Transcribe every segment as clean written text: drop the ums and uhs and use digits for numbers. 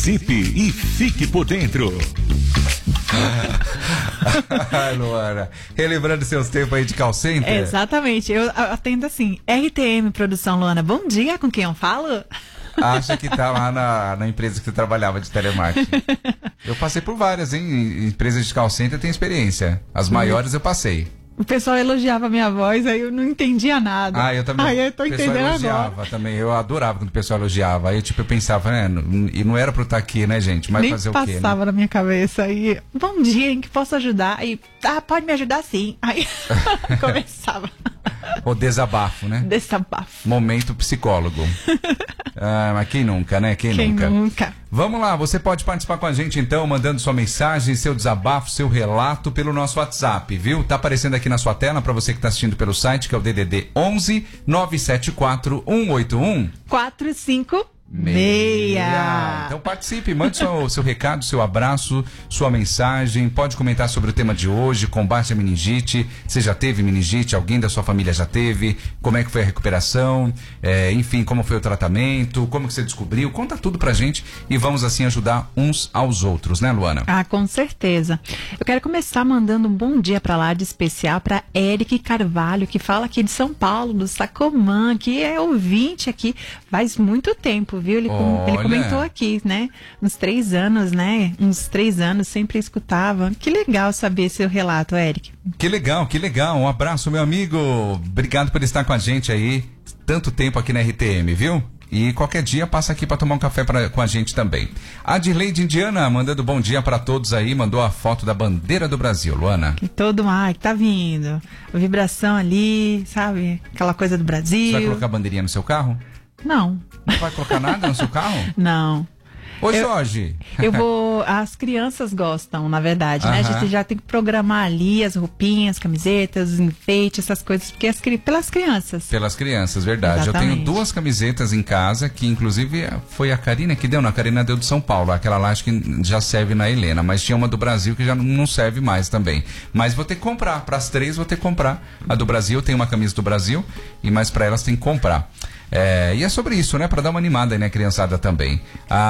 Participe e fique por dentro. Luana, relembrando seus tempos aí de call center. Exatamente, eu atendo assim, RTM Produção, Luana, bom dia, com quem eu falo? Acha que tá lá na empresa que você trabalhava de telemarketing. Eu passei por várias, hein? Empresas de call center tem experiência. As maiores eu passei. O pessoal elogiava a minha voz, aí eu não entendia nada. Eu também. Aí eu tô entendendo elogiava agora. Também. Eu adorava quando o pessoal elogiava. Aí eu pensava, e não era pra eu estar aqui, né, gente? Mas nem fazer o quê, né? passava na minha cabeça. Aí, bom dia, em que posso ajudar? Aí, pode me ajudar sim. Aí começava. O desabafo, né? Desabafo. Momento psicólogo. Mas quem nunca, né? Quem nunca? Vamos lá, você pode participar com a gente então, mandando sua mensagem, seu desabafo, seu relato pelo nosso WhatsApp, viu? Tá aparecendo aqui na sua tela para você que tá assistindo pelo site, que é o DDD 11 974 181 4566. Então participe, mande seu recado, seu abraço, sua mensagem, pode comentar sobre o tema de hoje, combate à meningite. Você já teve meningite? Alguém da sua família já teve? Como é que foi a recuperação? Enfim, como foi o tratamento? Como que você descobriu? Conta tudo pra gente e vamos assim ajudar uns aos outros, né, Luana? Com certeza. Eu quero começar mandando um bom dia pra lá de especial pra Eric Carvalho, que fala aqui de São Paulo, do Sacomã, que é ouvinte aqui faz muito tempo, viu? Ele comentou aqui, né? Uns 3 anos, né? Uns 3 anos, sempre escutava. Que legal saber seu relato, Eric. Que legal, que legal. Um abraço, meu amigo. Obrigado por estar com a gente aí. Tanto tempo aqui na RTM, viu? E qualquer dia passa aqui para tomar um café com a gente também. A Dirleide Indiana mandando bom dia para todos aí, mandou a foto da bandeira do Brasil, Luana. Que todo ar que tá vindo. A vibração ali, sabe? Aquela coisa do Brasil. Você vai colocar a bandeirinha no seu carro? Não. Não vai colocar nada no seu carro? Não. Ô, Jorge. Eu vou... As crianças gostam, na verdade, né? A gente já tem que programar ali as roupinhas, camisetas, os enfeites, essas coisas, porque pelas crianças. Pelas crianças, verdade. Exatamente. Eu tenho 2 camisetas em casa, que inclusive foi a Karina que deu, não, a Karina deu de São Paulo, aquela lá acho que já serve na Helena, mas tinha uma do Brasil que já não serve mais também. Mas vou ter que comprar, para as 3 vou ter que comprar. A do Brasil, tem uma camisa do Brasil, e mais para elas tem que comprar. E é sobre isso, né? Pra dar uma animada aí, né, criançada também.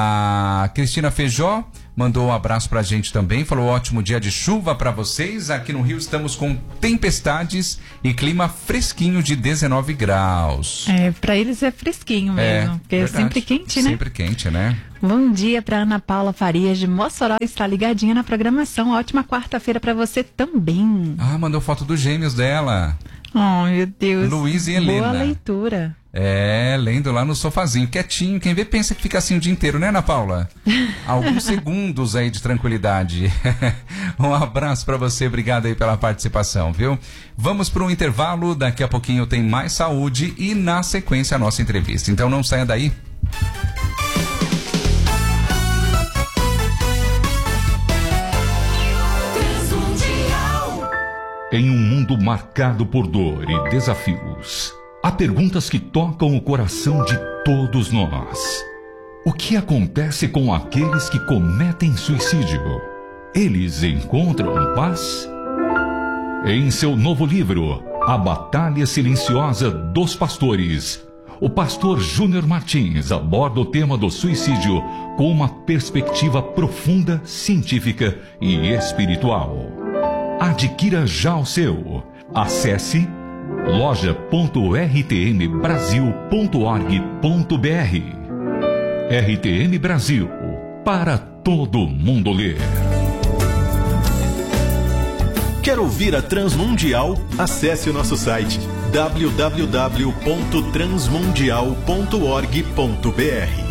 A Cristina Feijó mandou um abraço pra gente também. Falou: ótimo dia de chuva pra vocês. Aqui no Rio estamos com tempestades e clima fresquinho de 19 graus. Pra eles é fresquinho mesmo. Porque verdade. É sempre quente, né? Sempre quente, né? Bom dia pra Ana Paula Farias de Mossoró. Está ligadinha na programação. Ótima quarta-feira pra você também. Mandou foto dos gêmeos dela. Oh, meu Deus. Luiz e Helena. Boa leitura. Lendo lá no sofazinho, quietinho. Quem vê pensa que fica assim o dia inteiro, né, Ana Paula? Alguns segundos aí de tranquilidade. Um abraço pra você, obrigado aí pela participação, viu? Vamos para um intervalo, daqui a pouquinho tem mais saúde e na sequência a nossa entrevista. Então não saia daí. Em um mundo marcado por dor e desafios, há perguntas que tocam o coração de todos nós. O que acontece com aqueles que cometem suicídio? Eles encontram paz? Em seu novo livro, A Batalha Silenciosa dos Pastores, o pastor Júnior Martins aborda o tema do suicídio com uma perspectiva profunda, científica e espiritual. Adquira já o seu. Acesse loja.rtmbrasil.org.br. RTM Brasil, para todo mundo ler. Quer ouvir a Transmundial? Acesse o nosso site www.transmundial.org.br.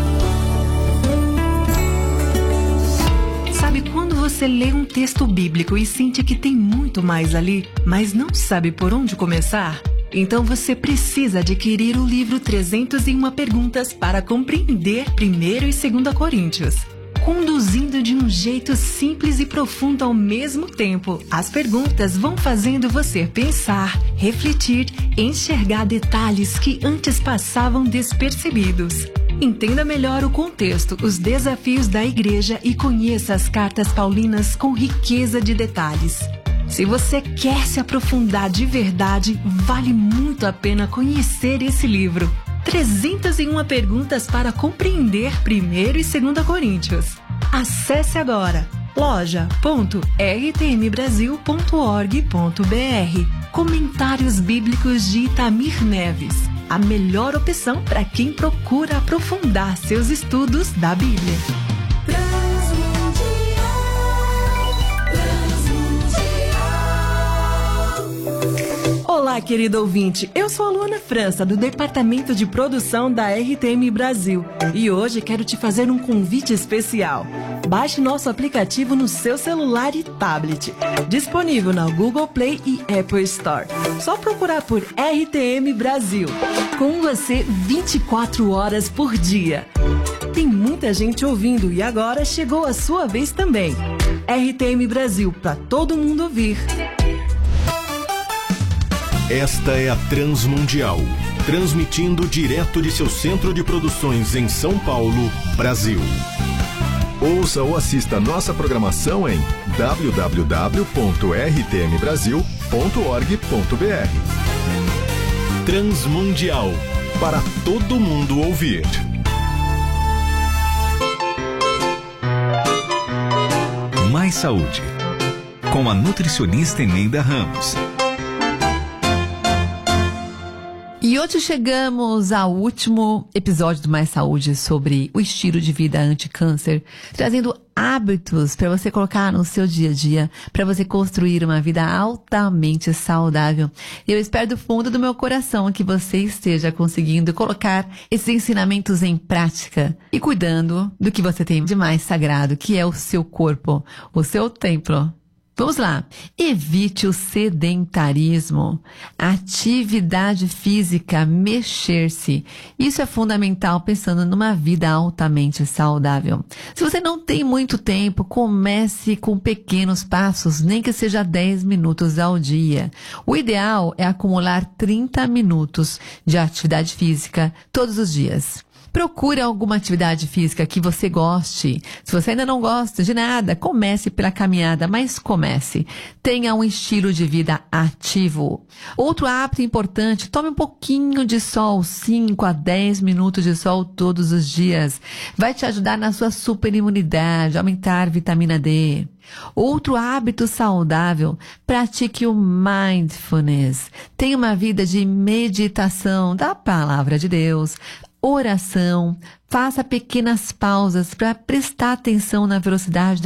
Quando você lê um texto bíblico e sente que tem muito mais ali, mas não sabe por onde começar? Então você precisa adquirir o livro 301 Perguntas para compreender 1º e 2º Coríntios. Conduzindo de um jeito simples e profundo ao mesmo tempo, as perguntas vão fazendo você pensar, refletir, enxergar detalhes que antes passavam despercebidos. Entenda melhor o contexto, os desafios da igreja e conheça as cartas paulinas com riqueza de detalhes. Se você quer se aprofundar de verdade, vale muito a pena conhecer esse livro. 301 perguntas para compreender 1º e 2 Coríntios. Acesse agora loja.rtmbrasil.org.br. Comentários bíblicos de Itamir Neves. A melhor opção para quem procura aprofundar seus estudos da Bíblia. Olá, querido ouvinte. Eu sou a Luana França, do Departamento de Produção da RTM Brasil. E hoje quero te fazer um convite especial. Baixe nosso aplicativo no seu celular e tablet. Disponível na Google Play e Apple Store. Só procurar por RTM Brasil. Com você 24 horas por dia. Tem muita gente ouvindo e agora chegou a sua vez também. RTM Brasil, para todo mundo ouvir. Esta é a Transmundial, transmitindo direto de seu centro de produções em São Paulo, Brasil. Ouça ou assista nossa programação em www.rtmbrasil.org.br. Transmundial, para todo mundo ouvir. Mais Saúde, com a nutricionista Eneida Ramos. E hoje chegamos ao último episódio do Mais Saúde sobre o estilo de vida anti-câncer, trazendo hábitos para você colocar no seu dia a dia, para você construir uma vida altamente saudável. Eu espero do fundo do meu coração que você esteja conseguindo colocar esses ensinamentos em prática e cuidando do que você tem de mais sagrado, que é o seu corpo, o seu templo. Vamos lá. Evite o sedentarismo. Atividade física, mexer-se. Isso é fundamental pensando numa vida altamente saudável. Se você não tem muito tempo, comece com pequenos passos, nem que seja 10 minutos ao dia. O ideal é acumular 30 minutos de atividade física todos os dias. Procure alguma atividade física que você goste. Se você ainda não gosta de nada, comece pela caminhada, mas comece. Tenha um estilo de vida ativo. Outro hábito importante, tome um pouquinho de sol, 5 a 10 minutos de sol todos os dias. Vai te ajudar na sua superimunidade, aumentar vitamina D. Outro hábito saudável, pratique o mindfulness. Tenha uma vida de meditação da palavra de Deus, oração, faça pequenas pausas para prestar atenção na velocidade